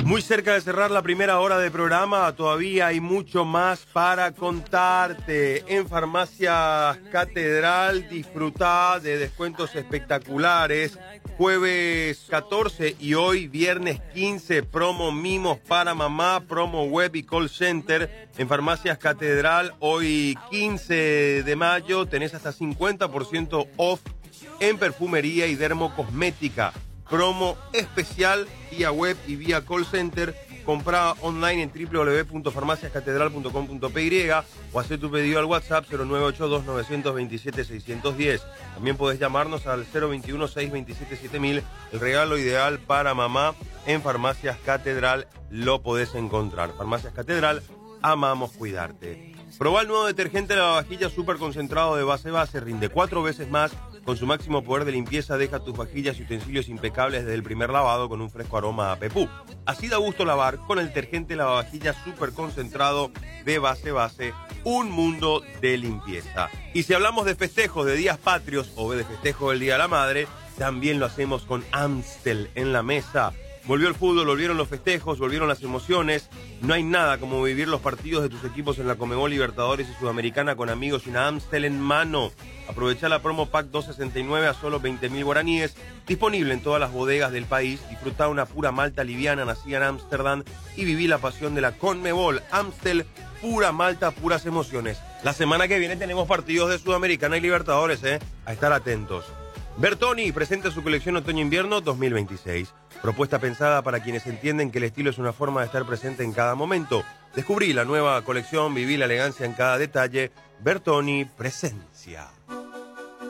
Muy cerca de cerrar la primera hora de programa, todavía hay mucho más para contarte. En Farmacias Catedral disfrutá de descuentos espectaculares. Jueves 14 y hoy viernes 15, promo mimos para mamá, promo web y call center. En Farmacias Catedral, hoy 15 de mayo, tenés hasta 50% off en perfumería y dermocosmética. Promo especial vía web y vía call center. Comprá online en www.farmaciascatedral.com.py o haz tu pedido al WhatsApp 0982-927-610. También podés llamarnos al 021-627-7000. El regalo ideal para mamá en Farmacias Catedral lo podés encontrar. Farmacias Catedral, amamos cuidarte. Probá el nuevo detergente de lavavajillas súper concentrado de base, rinde 4 veces más. Con su máximo poder de limpieza, deja tus vajillas y utensilios impecables desde el primer lavado con un fresco aroma a pepú. Así da gusto lavar con el detergente lavavajillas súper concentrado de base, un mundo de limpieza. Y si hablamos de festejos de días patrios o de festejo del Día de la Madre, también lo hacemos con Amstel en la mesa. Volvió el fútbol, volvieron los festejos, volvieron las emociones. No hay nada como vivir los partidos de tus equipos en la Conmebol Libertadores y Sudamericana con amigos y una Amstel en mano. Aprovecha la promo Pack 269 a solo 20.000 guaraníes. Disponible en todas las bodegas del país. Disfruta una pura malta liviana nacida en Ámsterdam y viví la pasión de la Conmebol. Amstel, pura malta, puras emociones. La semana que viene tenemos partidos de Sudamericana y Libertadores, a estar atentos. Bertoni presenta su colección Otoño-Invierno 2026. Propuesta pensada para quienes entienden que el estilo es una forma de estar presente en cada momento. Descubrí la nueva colección, viví la elegancia en cada detalle. Bertoni, presencia.